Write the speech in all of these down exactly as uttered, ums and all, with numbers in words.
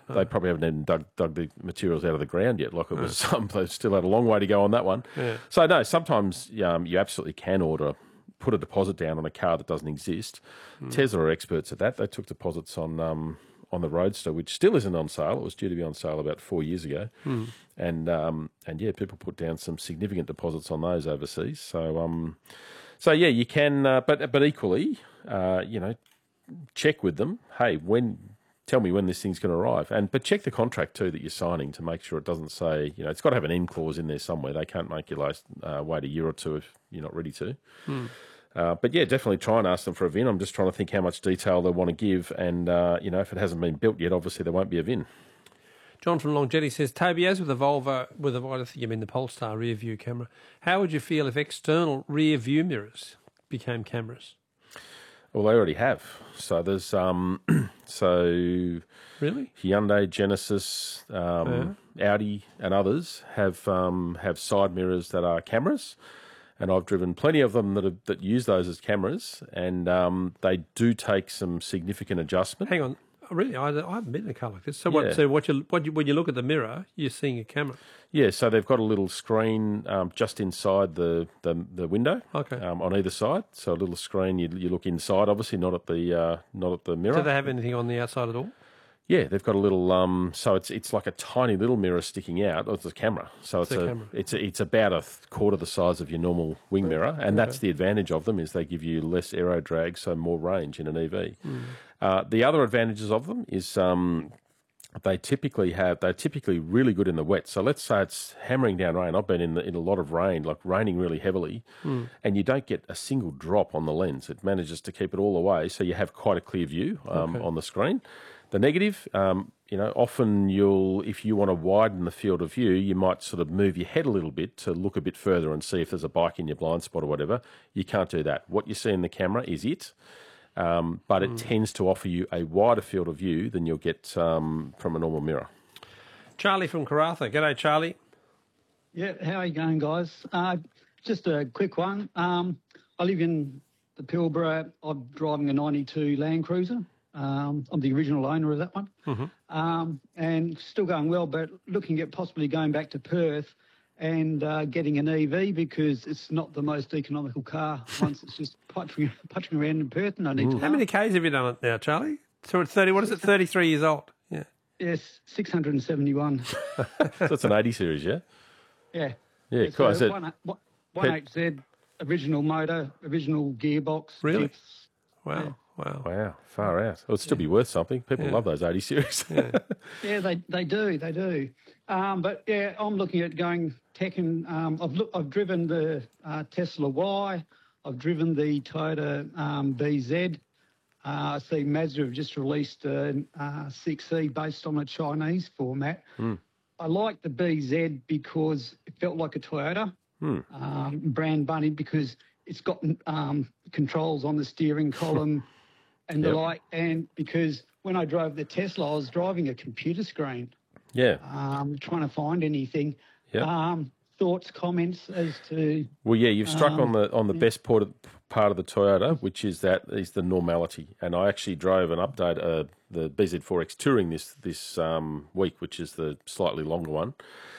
they probably haven't even dug, dug the materials out of the ground yet. Like it was, um, they still had a long way to go on that one. Yeah. So no, sometimes um, you absolutely can order, put a deposit down on a car that doesn't exist. Mm. Tesla are experts at that. They took deposits on um, on the Roadster, which still isn't on sale. It was due to be on sale about four years ago, mm. and um, and yeah, people put down some significant deposits on those overseas. So um, so yeah, you can, uh, but but equally, uh, you know, check with them. Hey, when tell me when this thing's going to arrive, and but check the contract too that you're signing to make sure it doesn't say, you know, it's got to have an end clause in there somewhere. They can't make you last, uh, wait a year or two if you're not ready to. Mm. Uh, but yeah, definitely try and ask them for a V I N. I'm just trying to think how much detail they want to give, and uh, you know, if it hasn't been built yet, obviously there won't be a V I N. John from Longjetty says, Toby, as with the Volvo, with the, I think you mean the Polestar rear view camera, how would you feel if external rear view mirrors became cameras? Well, they already have. So there's um, so really Hyundai, Genesis, um, yeah. Audi, and others have um, have side mirrors that are cameras. And I've driven plenty of them that have, that use those as cameras, and um, they do take some significant adjustment. Hang on, really, I, I haven't been in a car like this. So what? Yeah. So what you, what you, when you look at the mirror, you're seeing a camera. Yeah, so they've got a little screen um, just inside the the, the window. Okay. Um, on either side, so a little screen. You you look inside, obviously, not at the uh, not at the mirror. Do they have anything on the outside at all? Yeah, they've got a little. Um, so it's it's like a tiny little mirror sticking out. Oh, it's a camera. So it's, it's a, a camera. it's a, it's about a quarter the size of your normal wing mirror, and okay. that's the advantage of them is they give you less aero drag, so more range in an E V. Mm. Uh, the other advantages of them is um, they typically have they're typically really good in the wet. So let's say it's hammering down rain. I've been in the, in a lot of rain, like raining really heavily, mm. and you don't get a single drop on the lens. It manages to keep it all away, so you have quite a clear view um, okay. on the screen. The negative, um, you know, often you'll, if you want to widen the field of view, you might sort of move your head a little bit to look a bit further and see if there's a bike in your blind spot or whatever. You can't do that. What you see in the camera is it, um, but it mm. tends to offer you a wider field of view than you'll get um, from a normal mirror. Charlie from Karratha. G'day, Charlie. Yeah, how are you going, guys? Uh, just a quick one. Um, I live in the Pilbara. I'm driving a ninety-two Land Cruiser. Um, I'm the original owner of that one, mm-hmm. um, and still going well, but looking at possibly going back to Perth and uh, getting an E V because it's not the most economical car once it's just punching, punching around in Perth and I need Ooh. to... How many Ks have you done it now, Charlie? So it's thirty, what is it, thirty-three years old? Yeah. Yes, six hundred seventy-one. So it's an eighty series, yeah? Yeah. Yeah, it's cool. A I said, one, one H Z, original motor, original gearbox. Really? Dips. Wow. Yeah. Wow. Wow, far out. It would still yeah. be worth something. People yeah. love those eighty series. Yeah, yeah they, they do, they do. Um, but, yeah, I'm looking at going tech and um, I've, look, I've driven the uh, Tesla Y. I've driven the Toyota um, B Z. Uh, I see Mazda have just released a uh, six E based on a Chinese format. Mm. I like the B Z because it felt like a Toyota mm. um, brand bunny because it's got um, controls on the steering column and yep. the like. And because when I drove the Tesla, I was driving a computer screen. Yeah. Um, trying to find anything. Yep. Um, thoughts, comments as to... Well, yeah, you've struck um, on the on the yeah. best part of, part of the Toyota, which is that is the normality. And I actually drove an update, uh, the B Z four X Touring this this um, week, which is the slightly longer one.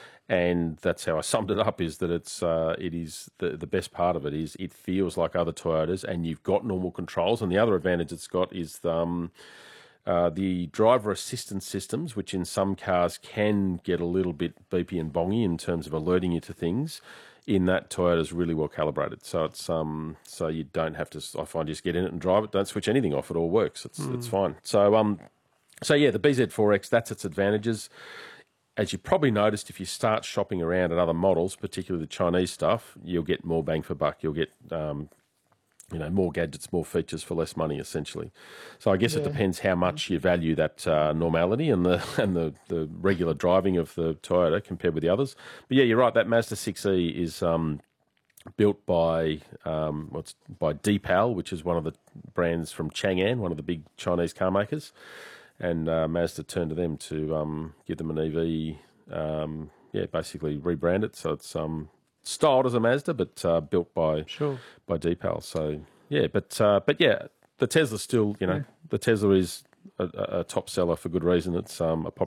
And that's how I summed it up, is that it's uh, it is the, the best part of it is it feels like other Toyotas and you've got normal controls. And the other advantage it's got is um, uh, the driver assistance systems, which in some cars can get a little bit beepy and bongy in terms of alerting you to things. In that, Toyota's really well calibrated. So it's um so you don't have to, I find, just get in it and drive it. Don't switch anything off. It all works. It's mm. it's fine. So um so yeah, the B Z four X, that's its advantages. As you probably noticed, if you start shopping around at other models, particularly the Chinese stuff, you'll get more bang for buck. You'll get, um, you know, more gadgets, more features for less money, essentially. So I guess yeah. it depends how much you value that uh, normality and the and the, the regular driving of the Toyota compared with the others. But yeah, you're right. That Mazda six E is um, built by um, what's by Deepal, which is one of the brands from Chang'an, one of the big Chinese car makers. And uh, Mazda turned to them to um, give them an E V, um, yeah, basically rebrand it. So it's um, styled as a Mazda, but uh, built by sure. by Deepal. So yeah, but uh, but yeah, the Tesla still, you know, yeah. the Tesla is a, a top seller for good reason. It's um, a popular